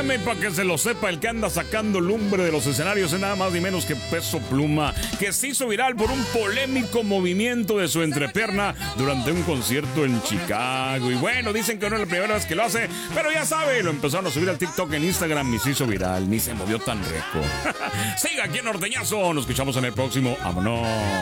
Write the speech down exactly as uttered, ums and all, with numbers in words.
Óigame, para que se lo sepa, el que anda sacando lumbre de los escenarios es nada más ni menos que Peso Pluma, que se hizo viral por un polémico movimiento de su entrepierna durante un concierto en Chicago. Y bueno, dicen que no es la primera vez que lo hace, pero ya sabe, lo empezaron a subir al TikTok, en Instagram y se hizo viral, ni se movió tan rico. Siga aquí en Norteñazo, nos escuchamos en el próximo. ¡Vámonos!